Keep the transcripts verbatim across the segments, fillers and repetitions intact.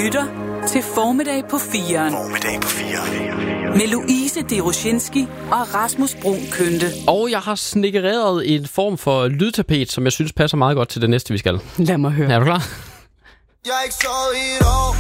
lytter til Formiddag på firen. Formiddag på firen. Med Louise Deroshinski og Rasmus Bruun Kønte. Og jeg har snikkereret en form for lydtapet, som jeg synes passer meget godt til det næste, vi skal. Lad mig høre. Er du klar? Jeg er ikke sovet i et år.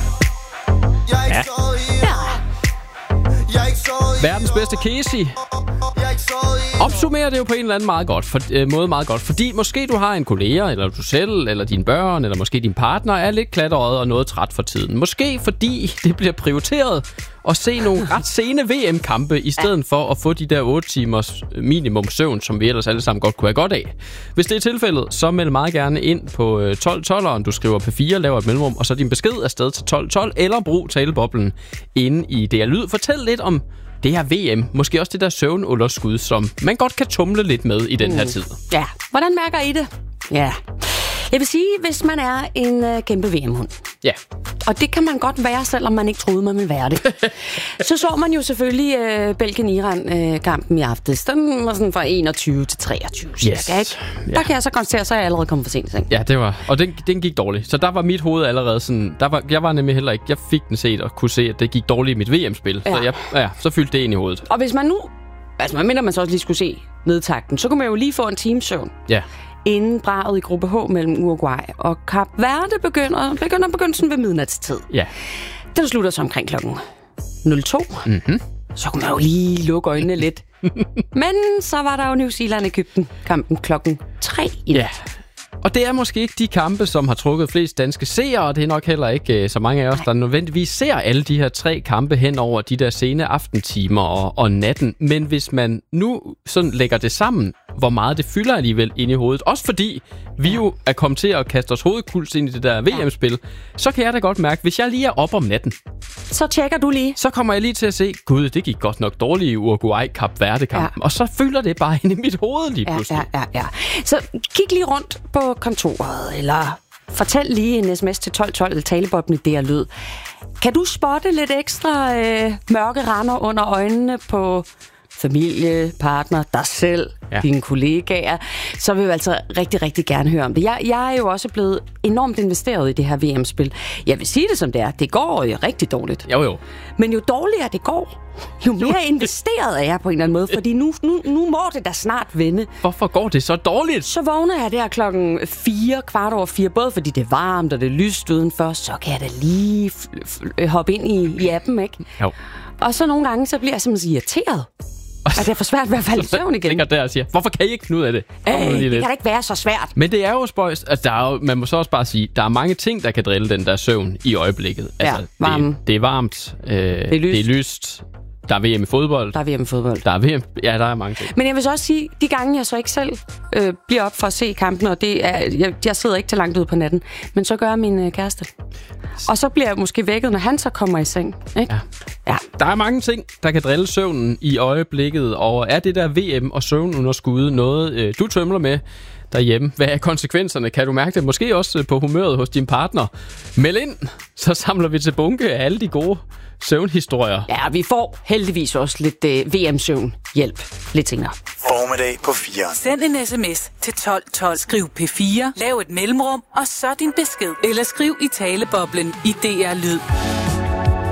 Jeg er ikke Ja. sovet i et år. Jeg er ikke sovet i Verdens bedste Casey. Jeg er ikke sovet i et år. Opsummerer det jo på en eller anden meget godt, for, øh, måde meget godt. Fordi måske du har en kollega, eller du selv, eller dine børn, eller måske din partner er lidt klatret og noget træt for tiden. Måske fordi det bliver prioriteret at se nogle ret sene V M-kampe, i stedet for at få de der otte timers minimum søvn, som vi ellers alle sammen godt kunne have godt af. Hvis det er tilfældet, så meld meget gerne ind på tolv tolveren. Du skriver P fire, laver et mellemrum, og så din besked afsted til tolv tolv, eller brug taleboblen inde i D R Lyd. Fortæl lidt om det her V M, måske også det der søvnunderskud, som man godt kan tumle lidt med i den her tid. Ja, hvordan mærker I det? Ja, jeg vil sige, hvis man er en uh, kæmpe V M-hund, Ja. og det kan man godt være, selvom man ikke troede, man ville være det. Så så man jo selvfølgelig uh, Belgien-Iran-kampen uh, i aftes. Den var sådan fra enogtyve til treogtyve. Yes. Cirka, ikke? Ja. Der kan jeg så konstatere, så er jeg allerede kommet for sent. Ikke? Ja, det var, og den, den gik dårligt. Så der var mit hoved allerede sådan, der var, jeg var nemlig heller ikke, jeg fik den set og kunne se, at det gik dårligt i mit V M-spil. Ja. Så, jeg, ja, så fyldte det ind i hovedet. Og hvis man nu, altså man mindre man så også lige skulle se nedtakten, så kunne man jo lige få en times søvn, Ja. inden braget i gruppe H mellem Uruguay og Kap Verde begynder, begynder begyndelsen ved midnatstid. Ja. Den slutter så omkring klokken nul to. Mhm. Så kunne man jo lige lukke øjnene lidt. Men så var der jo New Zealand-Egypten kampen klokken tre i Ja. nat. Og det er måske ikke de kampe, som har trukket flest danske seere, og det er nok heller ikke så mange af os, der nødvendigvis ser alle de her tre kampe hen over de der sene aftentimer og, og natten. Men hvis man nu sådan lægger det sammen, hvor meget det fylder alligevel ind i hovedet, også fordi vi jo er kommet til at kaste os hovedkuls ind i det der V M-spil, så kan jeg da godt mærke, hvis jeg lige er op om natten, Så tjekker du lige. så kommer jeg lige til at se, gud, det gik godt nok dårligt i Uruguay-Kap Verde-kampen. Ja. Og så fylder det bare ind i mit hoved lige Ja, pludselig. ja, ja, ja. Så kig lige rundt på kontoret, eller fortæl lige en sms til tolv tolv, eller taleboblen i D R Lyd. Kan du spotte lidt ekstra øh, mørke render under øjnene på familie, partner, dig selv, Ja. ja. dine kollegaer, så vil vi altså rigtig, rigtig gerne høre om det. Jeg, jeg er jo også blevet enormt investeret i det her V M-spil. Jeg vil sige det som det er. Det går jo rigtig dårligt. Jo, jo. Men jo dårligere det går, jo mere investeret er jeg på en eller anden måde, fordi nu, nu, nu må det da snart vende. Hvorfor går det så dårligt? Så vågner jeg der klokken fire, kvart over fire, både fordi det er varmt og det er lyst udenfor, så kan jeg da lige f- f- hoppe ind i, i appen, ikke? Jo. Og så nogle gange, så bliver jeg simpelthen irriteret, at det er for svært ved at falde i søvn igen. ligger der og siger, hvorfor kan I ikke finde ud af det? Kom nu Øh, lige det lidt. kan da ikke være så svært. Men det er jo spøjst. Altså, der er jo, man må så også bare sige, der er mange ting, der kan drille den der søvn i øjeblikket. Altså, varme. det, det er varmt. Øh, det, er lyst. det er lyst. Der er V M i fodbold. Der er V M fodbold. Der er V M. Ja, der er mange ting. Men jeg vil så også sige, de gange jeg så ikke selv øh, bliver op for at se kampen, og det er, jeg, jeg sidder ikke til langt ud på natten, men så gør min øh, kæreste. Og så bliver jeg måske vækket, når han så kommer i seng. Ikke? Ja. Ja. Der er mange ting, der kan drille søvnen i øjeblikket, og er det der V M og søvnunderskud noget, øh, du tømler med derhjemme? Hvad er konsekvenserne? Kan du mærke det? Måske også på humøret hos din partner. Meld ind, så samler vi til bunke af alle de gode søvnhistorier. Ja, vi får heldigvis også lidt øh, V M-søvn hjælp lidt senere. Formiddag på firen. Send en sms til tolv tolv. Skriv P fire, lav et mellemrum, og så din besked. Eller skriv i taleboblen i D R Lyd.